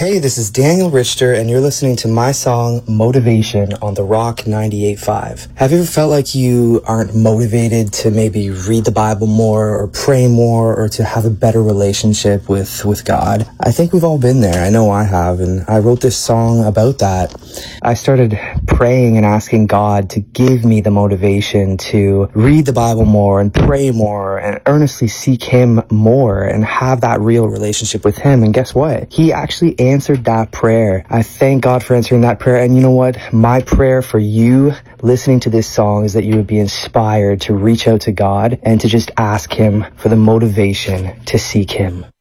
Hey, this is Daniel Richter, and you're listening to my song, Motivation, on The Rock 98.5. Have you ever felt like you aren't motivated to maybe read the Bible more, or pray more, or to have a better relationship with God? I think we've all been there. I know I have, and I wrote this song about that. I started praying and asking God to give me the motivation to read the Bible more and pray more and earnestly seek Him more and have that real relationship with Him. And guess what? He actually answered that prayer. I thank God for answering that prayer. And you know what? My prayer for you listening to this song is that you would be inspired to reach out to God and to just ask Him for the motivation to seek Him.